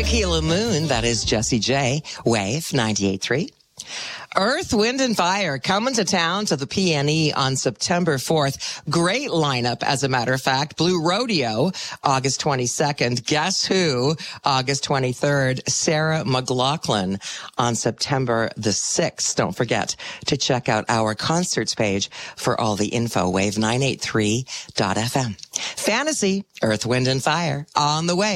Tequila Moon, that is Jessie J. Wave 98.3. Earth, Wind and Fire coming to town to the PNE on September 4th. Great lineup, as a matter of fact. Blue Rodeo, August 22nd. Guess Who, August 23rd. Sarah McLachlan on September the 6th. Don't forget to check out our concerts page for all the info. Wave983.fm. Fantasy, Earth, Wind and Fire on the way.